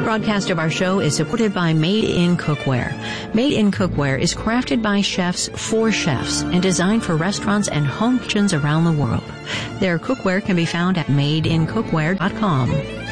broadcast of our show is supported by Made in Cookware. Made in Cookware is crafted by chefs for chefs and designed for restaurants and home kitchens around the world. Their cookware can be found at madeincookware.com.